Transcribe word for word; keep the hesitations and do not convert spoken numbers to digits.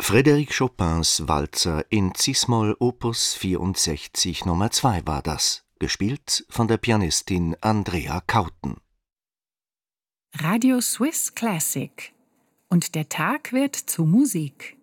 Frédéric Chopins Walzer in Cis-Moll Opus vierundsechzig Nummer zwei war das, gespielt von der Pianistin Andrea Kauten. Radio Swiss Classic. Und der Tag wird zu Musik.